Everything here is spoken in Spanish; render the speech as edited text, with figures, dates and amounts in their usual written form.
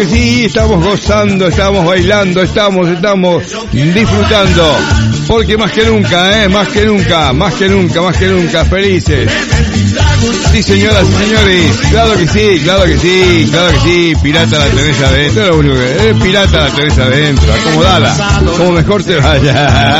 Sí, estamos gozando, estamos bailando, estamos disfrutando, porque más que nunca, felices. Sí, señoras y señores, claro que sí, pirata la tenés adentro, lo único que es, pirata la tenés adentro, acomodala, como mejor te vaya.